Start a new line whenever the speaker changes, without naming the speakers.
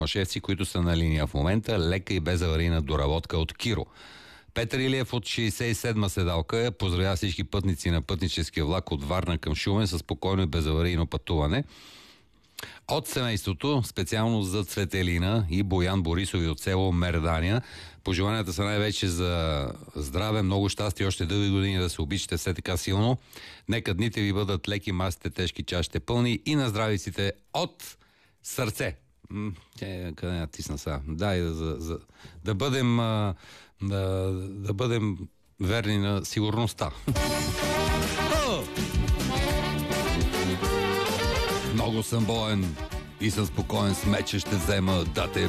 Машевци, които са на линия в момента. Лека и безаварийна доработка от Киро. Петър Илиев от 67-ма седалка поздравя всички пътници на пътническия влак от Варна към Шумен със спокойно и безаварийно пътуване. От семейството, специално за Цветелина и Боян Борисови от село Мердания. Пожеланията са най-вече за здраве, много щастие, още дълги години да се обичате все така силно. Нека дните ви бъдат леки, масите тежки, чашите пълни и на здравиците от сърце. Къде натисна сега? Да бъдем да бъдем верни на сигурността. Много съм боен и съм спокоен с меча ще взема да те